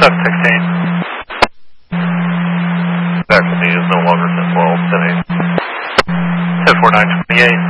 716. Destiny is no longer 1012, 10-8. 10-4928.